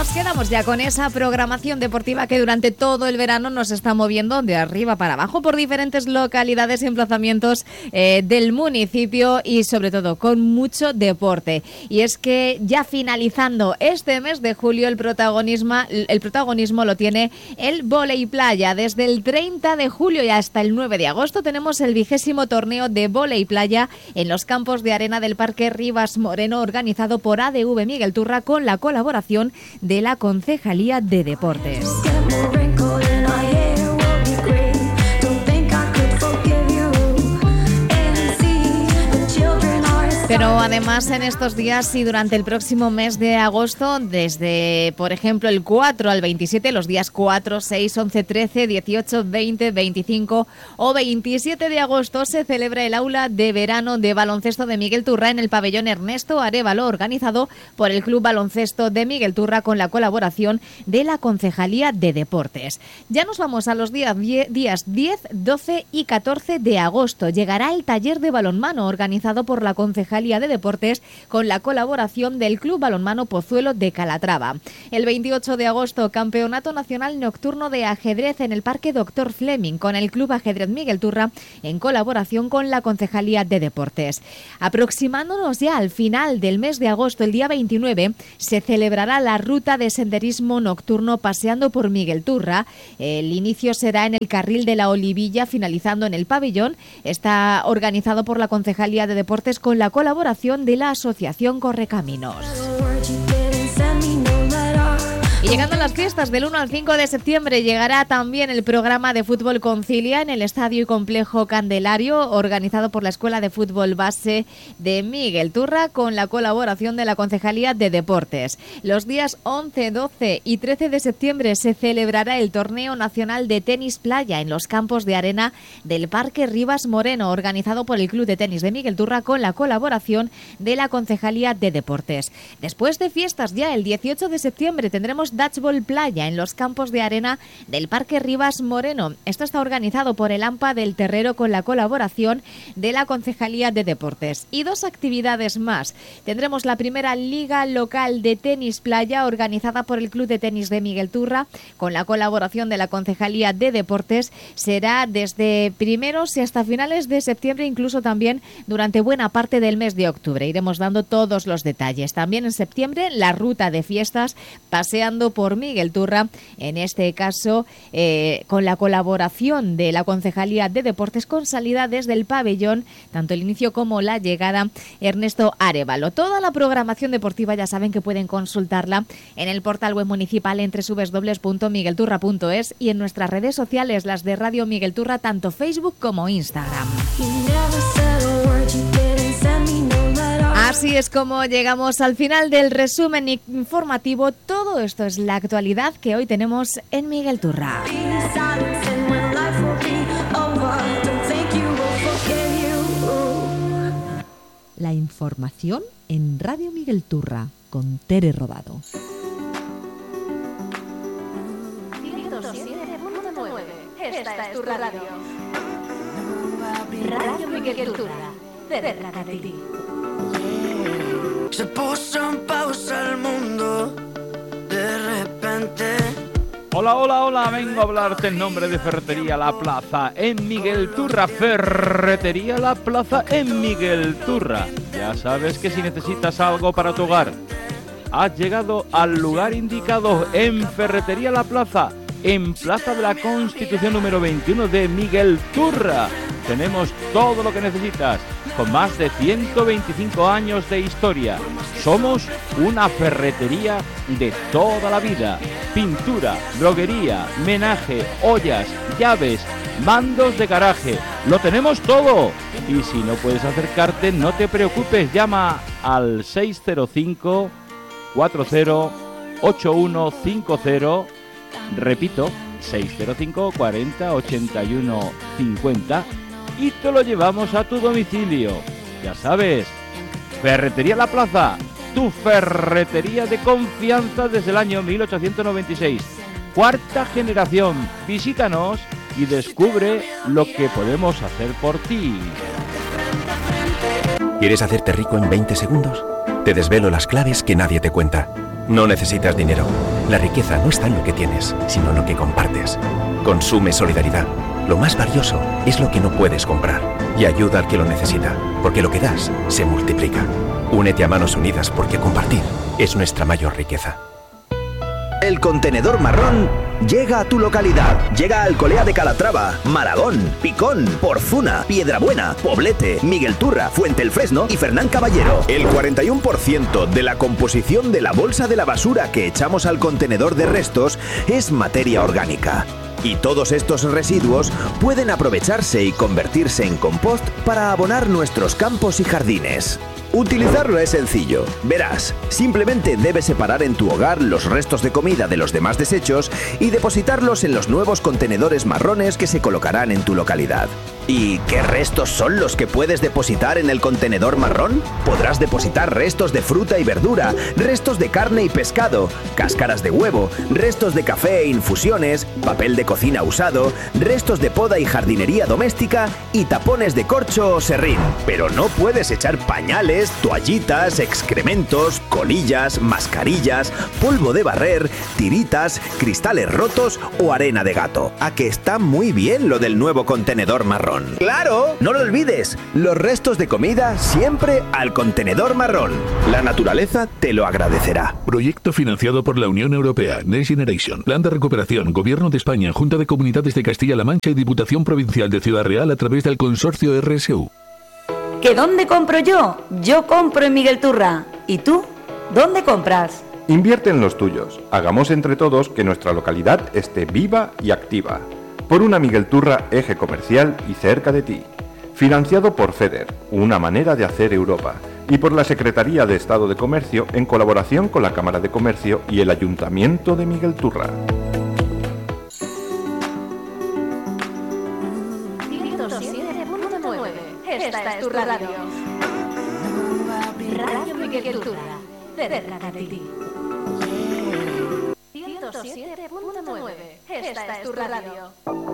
nos quedamos ya con esa programación deportiva que durante todo el verano nos está moviendo de arriba para abajo por diferentes localidades y emplazamientos del municipio y sobre todo con mucho deporte. Y es que ya finalizando este mes de julio el protagonismo lo tiene el vóley playa. Desde el 30 de julio y hasta el 9 de agosto tenemos el 20º torneo de vóley playa en los campos de arena del Parque Rivas Moreno, organizado por ADV Miguel Turra con la colaboración de la Concejalía de Deportes. Pero además en estos días y durante el próximo mes de agosto, desde por ejemplo el 4 al 27, los días 4, 6, 11, 13, 18, 20, 25 o 27 de agosto se celebra el aula de verano de baloncesto de Miguel Turra en el pabellón Ernesto Arévalo, organizado por el Club Baloncesto de Miguel Turra con la colaboración de la Concejalía de Deportes. Ya nos vamos a los días 10, 12 y 14 de agosto. Llegará el taller de balonmano organizado por la Concejalía de Deportes con la colaboración del Club Balonmano Pozuelo de Calatrava. El 28 de agosto, Campeonato Nacional Nocturno de Ajedrez en el Parque Dr. Fleming con el Club Ajedrez Miguel Turra en colaboración con la Concejalía de Deportes. Aproximándonos ya al final del mes de agosto, el día 29, se celebrará la ruta de senderismo nocturno paseando por Miguel Turra. El inicio será en el Carril de la Olivilla, finalizando en el pabellón. Está organizado por la Concejalía de Deportes con la colaboración de la Asociación Correcaminos. Y llegando a las fiestas del 1 al 5 de septiembre llegará también el programa de fútbol Concilia en el Estadio y Complejo Candelario, organizado por la Escuela de Fútbol Base de Miguel Turra con la colaboración de la Concejalía de Deportes. Los días 11, 12 y 13 de septiembre se celebrará el Torneo Nacional de Tenis Playa en los campos de arena del Parque Rivas Moreno, organizado por el Club de Tenis de Miguel Turra con la colaboración de la Concejalía de Deportes. Después de fiestas ya el 18 de septiembre tendremos Dodgeball Playa en los campos de arena del Parque Rivas Moreno. Esto está organizado por el AMPA del Terrero con la colaboración de la Concejalía de Deportes. Y dos actividades más. Tendremos la primera Liga Local de Tenis Playa organizada por el Club de Tenis de Miguel Turra con la colaboración de la Concejalía de Deportes. Será desde primeros y hasta finales de septiembre, incluso también durante buena parte del mes de octubre. Iremos dando todos los detalles. También en septiembre la ruta de fiestas paseando por Miguel Turra, en este caso con la colaboración de la Concejalía de Deportes con salida desde el pabellón, tanto el inicio como la llegada Ernesto Arévalo. Toda la programación deportiva ya saben que pueden consultarla en el portal web municipal en www.miguelturra.es y en nuestras redes sociales, las de Radio Miguel Turra, tanto Facebook como Instagram. Así es como llegamos al final del resumen informativo. Todo esto es la actualidad que hoy tenemos en Miguel Turra. La información en Radio Miguel Turra con Tere Rodado. 107.9. Esta es tu radio. Radio Miguel Turra, cerca de ti. Se puso en pausa el mundo de repente. Hola, hola, hola, vengo a hablarte en nombre de Ferretería La Plaza en Miguel Turra. Ferretería La Plaza en Miguel Turra. Ya sabes que si necesitas algo para tu hogar, has llegado al lugar indicado en Ferretería La Plaza, en Plaza de la Constitución número 21 de Miguel Turra. Tenemos todo lo que necesitas, con más de 125 años de historia. Somos una ferretería de toda la vida. Pintura, droguería, menaje, ollas, llaves, mandos de garaje. ¡Lo tenemos todo! Y si no puedes acercarte, no te preocupes. Llama al 605 40 8150. Repito, 605 40 81 50. Y te lo llevamos a tu domicilio. Ya sabes, Ferretería La Plaza, tu ferretería de confianza desde el año 1896. Cuarta generación. Visítanos y descubre lo que podemos hacer por ti. ¿Quieres hacerte rico en 20 segundos? Te desvelo las claves que nadie te cuenta. No necesitas dinero. La riqueza no está en lo que tienes, sino en lo que compartes. Consume solidaridad. Lo más valioso es lo que no puedes comprar. Y ayuda al que lo necesita, porque lo que das se multiplica. Únete a Manos Unidas porque compartir es nuestra mayor riqueza. El contenedor marrón llega a tu localidad. Llega a Alcolea de Calatrava, Maragón, Picón, Porzuna, Piedrabuena, Poblete, Miguel Turra, Fuente el Fresno y Fernán Caballero. El 41% de la composición de la bolsa de la basura que echamos al contenedor de restos es materia orgánica. Y todos estos residuos pueden aprovecharse y convertirse en compost para abonar nuestros campos y jardines. Utilizarlo es sencillo. Verás, simplemente debes separar en tu hogar los restos de comida de los demás desechos y depositarlos en los nuevos contenedores marrones que se colocarán en tu localidad. ¿Y qué restos son los que puedes depositar en el contenedor marrón? Podrás depositar restos de fruta y verdura, restos de carne y pescado, cáscaras de huevo, restos de café e infusiones, papel de cocina usado, restos de poda y jardinería doméstica y tapones de corcho o serrín. Pero no puedes echar pañales, toallitas, excrementos, colillas, mascarillas, polvo de barrer, tiritas, cristales rotos o arena de gato. ¿A que está muy bien lo del nuevo contenedor marrón? ¡Claro! No lo olvides, los restos de comida siempre al contenedor marrón. La naturaleza te lo agradecerá. Proyecto financiado por la Unión Europea, Next Generation, Plan de Recuperación, Gobierno de España, Junta de Comunidades de Castilla-La Mancha y Diputación Provincial de Ciudad Real a través del consorcio RSU. ¿Que dónde compro yo? Yo compro en Miguel Turra. ¿Y tú? ¿Dónde compras? Invierte en los tuyos. Hagamos entre todos que nuestra localidad esté viva y activa. Por una Miguel Turra eje comercial y cerca de ti. Financiado por FEDER, una manera de hacer Europa. Y por la Secretaría de Estado de Comercio en colaboración con la Cámara de Comercio y el Ayuntamiento de Miguel Turra. 107.9. Esta es tu radio. Radio Miguel Turra, cerca de ti. 107.9. Esta es tu radio.